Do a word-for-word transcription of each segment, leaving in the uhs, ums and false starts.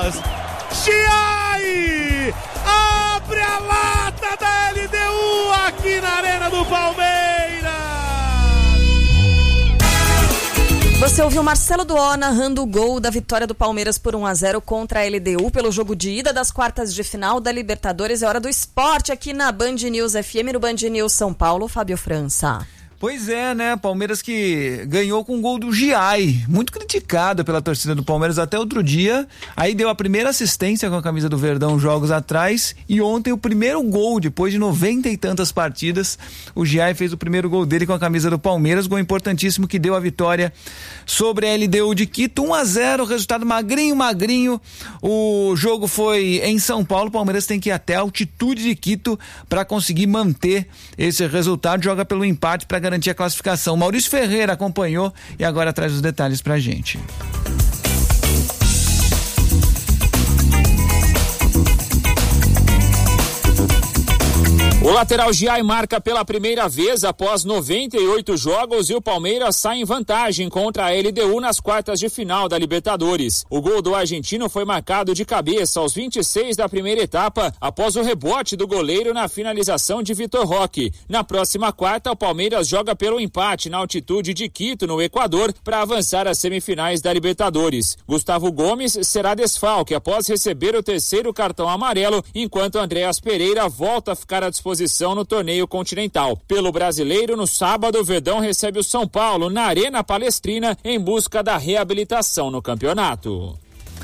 Palmeiras. Giai abre a lata da L D U aqui na Arena do Palmeiras. Você ouviu Marcelo Duó narrando o gol da vitória do Palmeiras por um a zero contra a L D U pelo jogo de ida das quartas de final da Libertadores. É hora do esporte aqui na Band News F M, no Band News São Paulo. Fábio França. Pois é, né? Palmeiras que ganhou com o gol do Giai, muito criticado pela torcida do Palmeiras até outro dia. Aí deu a primeira assistência com a camisa do Verdão jogos atrás e ontem o primeiro gol depois de noventa e tantas partidas. O Giai fez o primeiro gol dele com a camisa do Palmeiras, gol importantíssimo que deu a vitória sobre a L D U de Quito, um a zero, resultado magrinho, magrinho. O jogo foi em São Paulo, o Palmeiras tem que ir até a altitude de Quito para conseguir manter esse resultado, joga pelo empate para garantir a classificação. Maurício Ferreira acompanhou e agora traz os detalhes pra gente. O lateral Giai marca pela primeira vez após noventa e oito jogos e o Palmeiras sai em vantagem contra a L D U nas quartas de final da Libertadores. O gol do argentino foi marcado de cabeça aos vinte e seis da primeira etapa, após o rebote do goleiro na finalização de Vitor Roque. Na próxima quarta, o Palmeiras joga pelo empate na altitude de Quito, no Equador, para avançar às semifinais da Libertadores. Gustavo Gomes será desfalque após receber o terceiro cartão amarelo, enquanto Andréas Pereira volta a ficar à disposição no torneio continental. Pelo brasileiro, no sábado, o Verdão recebe o São Paulo na Arena Palestrina em busca da reabilitação no campeonato.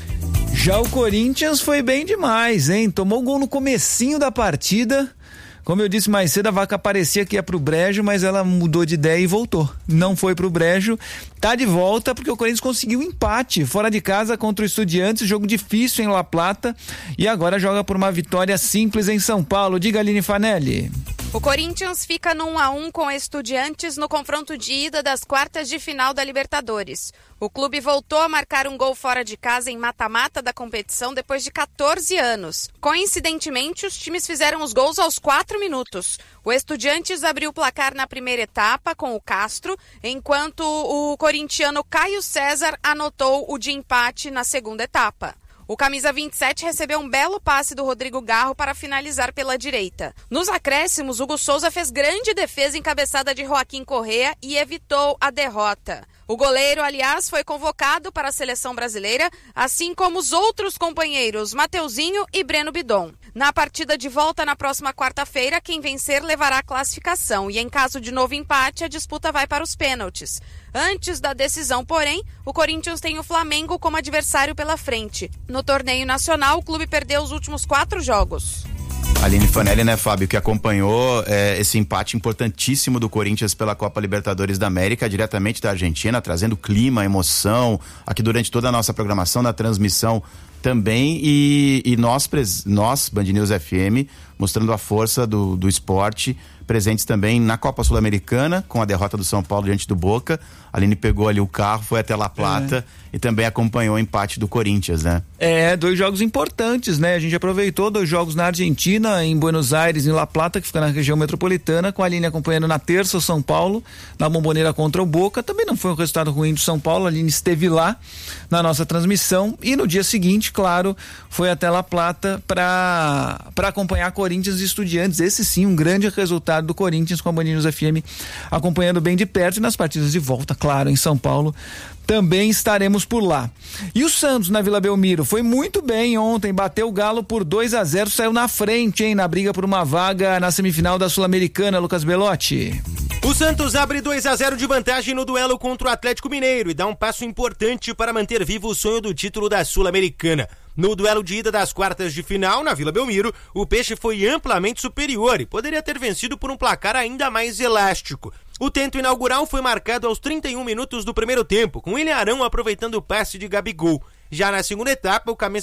Já o Corinthians foi bem demais, hein? Tomou gol no comecinho da partida. Como eu disse mais cedo, a vaca parecia que ia pro brejo, mas ela mudou de ideia e voltou. Não foi pro brejo, tá de volta porque o Corinthians conseguiu um empate fora de casa contra o Estudiantes, jogo difícil em La Plata, e agora joga por uma vitória simples em São Paulo. Diga, Aline Fanelli. O Corinthians fica no um a um com Estudiantes no confronto de ida das quartas de final da Libertadores. O clube voltou a marcar um gol fora de casa em mata-mata da competição depois de catorze anos. Coincidentemente, os times fizeram os gols aos quatro minutos. O Estudiantes abriu o placar na primeira etapa com o Castro, enquanto o corintiano Caio César anotou o de empate na segunda etapa. O camisa vinte e sete recebeu um belo passe do Rodrigo Garro para finalizar pela direita. Nos acréscimos, Hugo Souza fez grande defesa encabeçada de Joaquim Correa e evitou a derrota. O goleiro, aliás, foi convocado para a seleção brasileira, assim como os outros companheiros Mateuzinho e Breno Bidon. Na partida de volta na próxima quarta-feira, quem vencer levará a classificação e, em caso de novo empate, a disputa vai para os pênaltis. Antes da decisão, porém, o Corinthians tem o Flamengo como adversário pela frente. No torneio nacional, o clube perdeu os últimos quatro jogos. Aline Fanelli, né, Fábio, que acompanhou é, esse empate importantíssimo do Corinthians pela Copa Libertadores da América, diretamente da Argentina, trazendo clima, emoção, aqui durante toda a nossa programação, na transmissão também, e, e nós, nós, Band News F M, mostrando a força do, do esporte, presentes também na Copa Sul-Americana, com a derrota do São Paulo diante do Boca. A Aline pegou ali o carro, foi até La Plata é. e também acompanhou o empate do Corinthians, né? É, dois jogos importantes, né? A gente aproveitou dois jogos na Argentina, em Buenos Aires, em La Plata, que fica na região metropolitana, com a Aline acompanhando na terça o São Paulo, na Bombonera contra o Boca. Também não foi um resultado ruim do São Paulo, a Aline esteve lá na nossa transmissão e no dia seguinte, claro, foi até La Plata para para acompanhar Corinthians e Estudiantes. Esse sim, um grande resultado do Corinthians, com a Band News F M acompanhando bem de perto, e nas partidas de volta, claro, em São Paulo também estaremos por lá. E o Santos na Vila Belmiro foi muito bem ontem, bateu o Galo por dois a zero, saiu na frente, hein, na briga por uma vaga na semifinal da Sul-Americana. Lucas Belotti. O Santos abre dois a zero de vantagem no duelo contra o Atlético Mineiro e dá um passo importante para manter vivo o sonho do título da Sul-Americana. No duelo de ida das quartas de final, na Vila Belmiro, o Peixe foi amplamente superior e poderia ter vencido por um placar ainda mais elástico. O tento inaugural foi marcado aos trinta e um minutos do primeiro tempo, com William Arão aproveitando o passe de Gabigol. Já na segunda etapa, o camisa